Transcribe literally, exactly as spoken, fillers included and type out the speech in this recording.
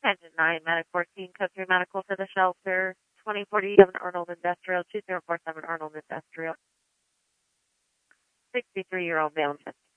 Engine nine, Medic fourteen, code three medical to the shelter, twenty forty-seven Arnold Industrial, two zero four seven Arnold Industrial. sixty-three-year-old male.